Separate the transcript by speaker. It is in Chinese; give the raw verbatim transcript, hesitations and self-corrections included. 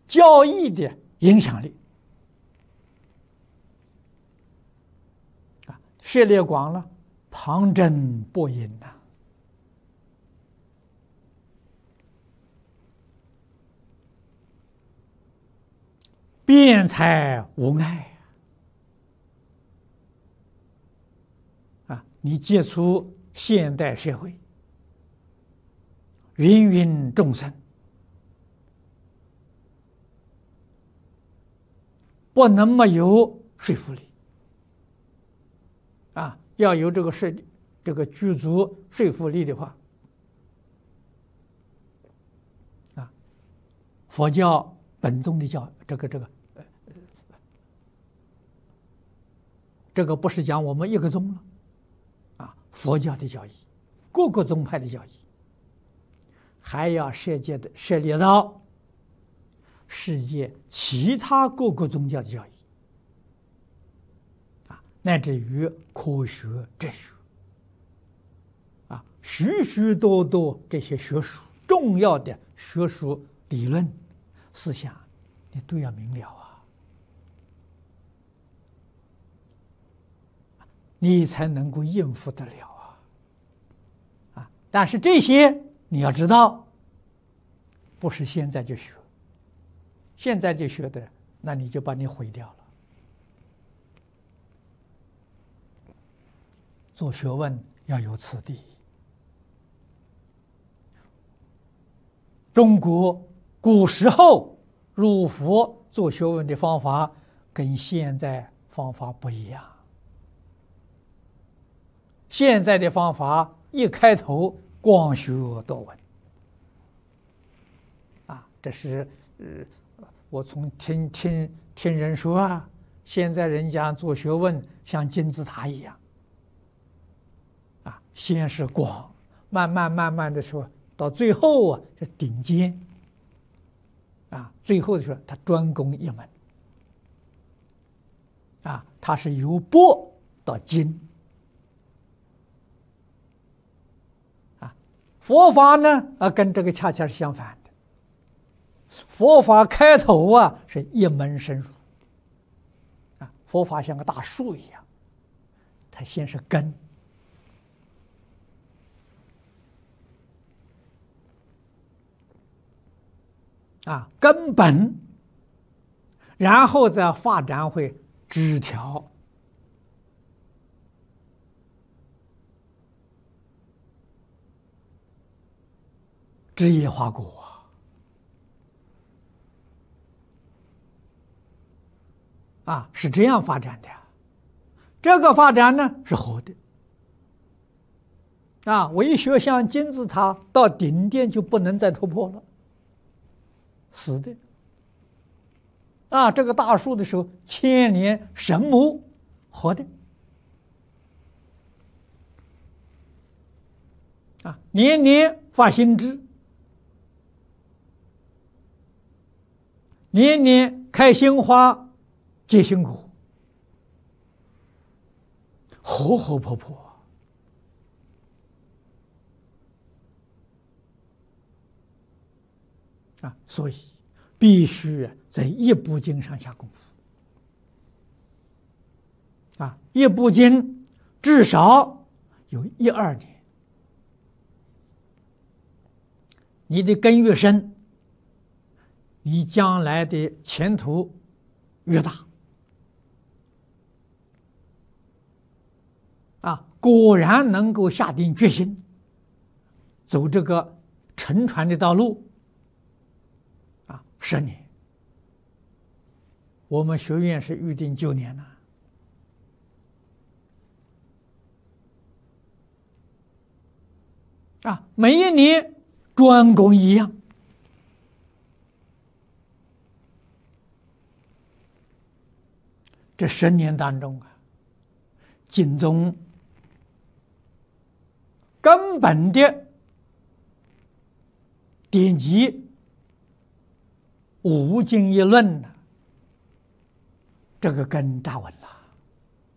Speaker 1: 教义的影响力啊，涉猎广了，旁征博引呐、啊。辩才无碍啊！你接触现代社会，芸芸众生，不能没有说服力啊！要有这个说这个具足说服力的话，啊，佛教本宗的教这个这个。这个不是讲我们一个宗了，啊，佛教的教义，各个宗派的教义，还要涉及的涉猎到世界其他各个宗教的教义，啊，乃至于科学、哲学，啊，许许多多这些学术重要的学术理论思想，你都要明了啊。你才能够应付得了啊！啊，但是这些你要知道，不是现在就学，现在就学的，那你就把你毁掉了。做学问要有次第。中国古时候入佛做学问的方法，跟现在方法不一样。现在的方法一开头光学多闻，啊，这是呃，我从听听听人说啊，现在人家做学问像金字塔一样，啊，先是广，慢慢慢慢的说，到最后啊是顶尖，啊，最后的时候他专攻一门，啊，他是由博到精。佛法呢，啊，跟这个恰恰是相反的。佛法开头啊，是一门深入，啊，佛法像个大树一样，它先是根，啊，根本，然后再发展为枝条。枝叶花果啊，是这样发展的。这个发展呢是活的啊，为学像金字塔到顶点就不能再突破了，死的啊。这个大树的时候，千年神木，活的啊，年年发新枝。年年开新花，结新果，活活泼泼啊！所以必须在一部经上下功夫啊！一部经至少有一二年，你的根越深，你将来的前途越大啊！果然能够下定决心走这个沉船的道路啊！十年，我们学院是预定九年呢啊！每一年专攻一样。这十年当中啊，经中根本的典籍五经一论呢，这个根扎稳了